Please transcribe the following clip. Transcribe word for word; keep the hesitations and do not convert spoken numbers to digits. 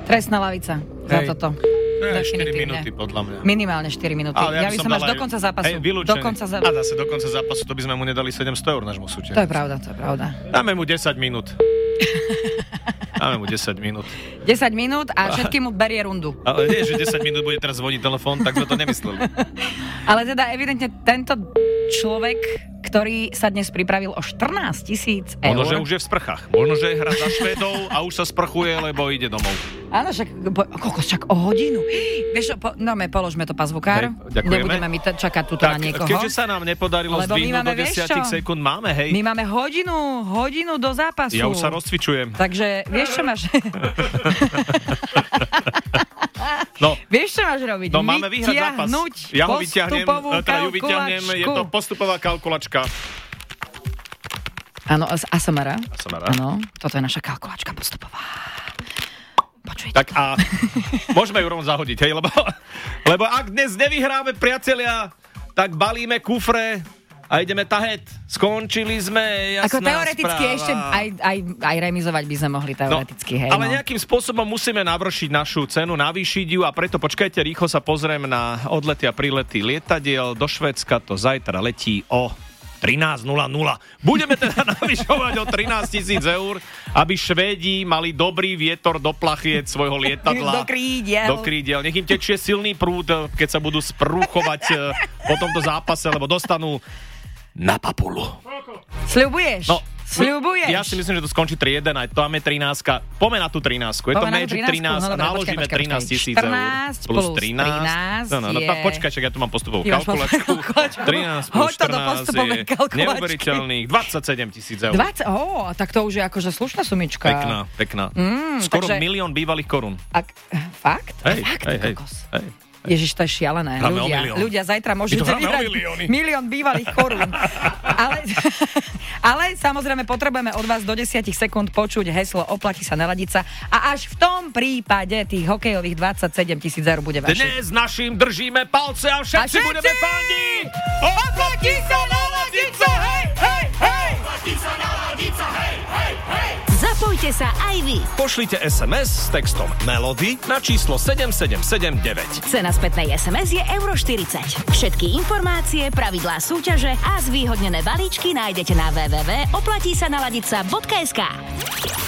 Trestná lavica za Hej. toto. Ne, štyri minúty podľa mňa. Minimálne štyri minúty. Ale Ja by som až do konca zápasu. Hej, vylúčený. Do konca za... A zase do konca zápasu, to by sme mu nedali sedemsto eur nášmu súťažiacu. To je pravda, to je pravda. Dáme mu desať minút. Dáme mu desať minút. desať minút a všetkým mu berie rundu. Ale nie, že desať minút bude teraz zvoniť telefón, tak sme to nemysleli. Ale teda evidentne tento človek, ktorý sa dnes pripravil o štrnásť tisíc eur. Možno, že už je v sprchách. Možno, že hra za Švédov a už sa sprchuje, lebo ide domov. Áno, však, po, koľko, však o hodinu. Vieš čo, po, no my položme to pazvukár. Hej, ďakujeme. Nebudeme my t- čakať tuto Tak, na niekoho. keďže sa nám nepodarilo Lebo my zdvihnúť máme, do vieš desať čo? sekúnd, máme, hej. My máme hodinu, hodinu do zápasu. Ja už sa rozcvičujem. Takže vieš, čo máš... No. Vieš, čo máš robiť? No máme vyhrať zápas. Ja ho vyťahnem, teda ju vyťahnem, je to postupová kalkulačka. Áno, z á es em er. á es em er. Áno, toto je naša kalkulačka postupová. Počujete. Tak a môžeme ju rovno zahodiť, hej, lebo, lebo ak dnes nevyhráme, priatelia, tak balíme kufre a ideme tahet. Skončili sme, jasná Ako teoreticky správa. ešte aj, aj, aj remizovať by sme mohli teoreticky, no, hej. Ale no. nejakým spôsobom musíme navršiť našu cenu, navýšiť ju a preto počkajte, rýchlo sa pozriem na odlety a prílety lietadiel. Do Švédska to zajtra letí o trinásť nula nula. Budeme teda navyšovať o trinásť tisíc eur, aby Švédi mali dobrý vietor do plachiet svojho lietadla. Do krídiel. Do krídiel. Nech im tečie silný prúd, keď sa budú sprúchovať po tomto zápase, lebo dostanú na papulu. Sľubuješ? No, Sľubuješ? Ja si myslím, že to skončí tri jeden, aj tam je trináctka. Poďme na tú trináctku. Je to Poďme na tú Magic trináctku? trinásť No a dobre, naložíme počkaj, počkaj, trinásť tisíc eur. štrnásť Plus plus trinásť. trinásť No, no, no, je... tak počkaj, čak ja tu mám postupovú Ty máš kalkulačku. kalkulačku. trinásť plus Hoď to do štrnásť postupovej je kalkulačky. neuveriteľných dvadsaťsedem tisíc eur. dvadsať, ó, tak to už je akože slušná sumička. Pekná, pekná. Mm, Skoro takže- milión bývalých korún. Ak, fakt? Hej, fakt, hej, hej, kokos. hej. Ježiš, to je šialené. Hráme o Ľudia, milión. ľudia, zajtra môžete My to hráme o vyhrať milióny. milión bývalých korún. ale, ale samozrejme potrebujeme od vás do desať sekúnd počuť heslo Oplatí sa naladiť sa a až v tom prípade tých hokejových dvadsaťsedem tisíc eur bude vaše. Dnes našim držíme palce a všetci, A všetci! budeme fandiť! Oplatí sa naladiť sa, hej, hej, hej! Oplatí sa naladiť sa, hej, hej, hej! Zapojte sa aj vy. Pošlite es em es s textom Melody na číslo sedem sedem sedem deväť. Cena spätnej es em es je euro štyridsať. Všetky informácie, pravidlá súťaže a zvýhodnené balíčky nájdete na w w w bodka oplatí sa naladiť sa bodka es ká.